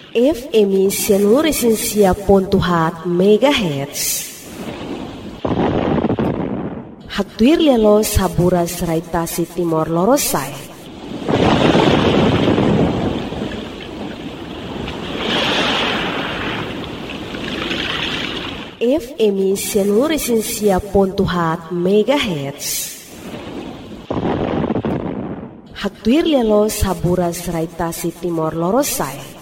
FM 106.4 MHz. Hagtuir lelo saburas raitasi Timor Lorosai. FM 106.4 MHz. Hagtuir lelo saburas raitasi Timor Lorosai.